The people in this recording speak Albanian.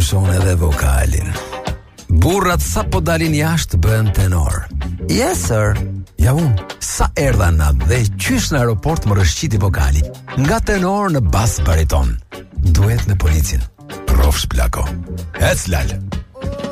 vazhdon edhe vokalin. Burrat sa po dalin jashtë bëhen tenor. Yes sir. Ja unë, sa erdha natë dhe qysh në aeroport më rëshqiti vokali. Nga tenor në bas bariton. Duhet me policin. Rofsh plako. Ec lal.